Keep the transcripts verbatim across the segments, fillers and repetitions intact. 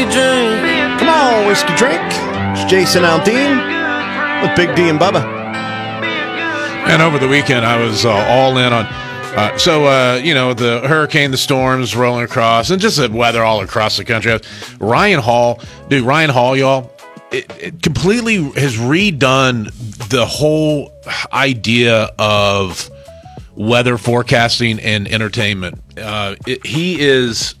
whiskey drink. Come on, whiskey drink. It's Jason Aldean with Big D and Bubba. And over the weekend, I was uh, all in on. Uh, so, uh, you know, the hurricane, the storms rolling across, and just the weather all across the country. Ryan Hall, dude, Ryan Hall, y'all, it, it completely has redone the whole idea of weather forecasting and entertainment. Uh, it, he is.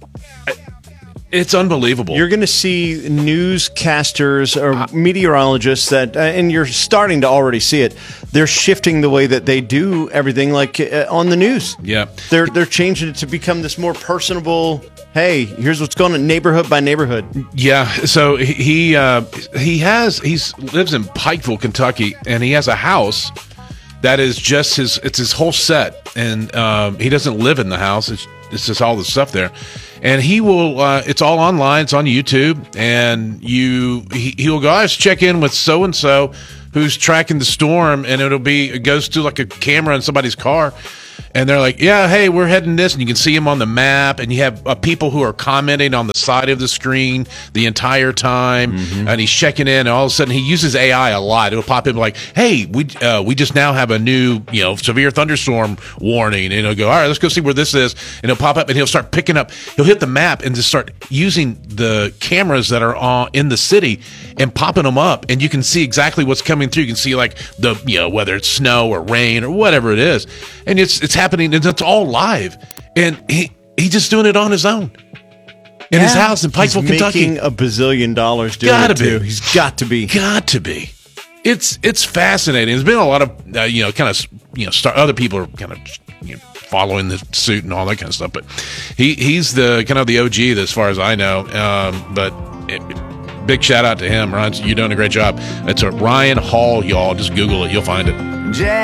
It's unbelievable. You're going to see newscasters or meteorologists that, uh, and you're starting to already see it. They're shifting the way that they do everything, like uh, on the news. Yeah, they're they're changing it to become this more personable. Hey, here's what's going on, neighborhood by neighborhood. Yeah. So he uh, he has he's lives in Pikeville, Kentucky, and he has a house that is just his. It's his whole set, and um, he doesn't live in the house. It's it's just all the stuff there. And he will, uh, it's all online, it's on YouTube, and you, he, he will go, I just check in with so-and-so who's tracking the storm, and it'll be, it goes to like a camera in somebody's car, and they're like, yeah, hey, we're heading this, and you can see him on the map, and you have uh, people who are commenting on the side of the screen the entire time, mm-hmm. and he's checking in, and all of a sudden he uses A I a lot. It'll pop in like, hey, we uh, we just now have a new, you know, severe thunderstorm warning, and he'll go, all right, let's go see where this is, and he'll pop up, and he'll start picking up, he'll hit the map and just start using the cameras that are on, in the city and popping them up, and you can see exactly what's coming through. You can see like the, you know, whether it's snow or rain or whatever it is, and it's it's happening, and it's all live, and he he's just doing it on his own in yeah, his house in Pikeville, he's Kentucky. Making a bazillion dollars doing gotta it be. too. He's got to be. Got to be. It's it's fascinating. There's been a lot of uh, you know kind of you know start, other people are kind of you know, following the suit and all that kind of stuff, but he he's the kind of the O G as far as I know. Um, but. It, Big shout out to him, Ryan. You're doing a great job. It's a Ryan Hall, y'all. Just Google it. You'll find it.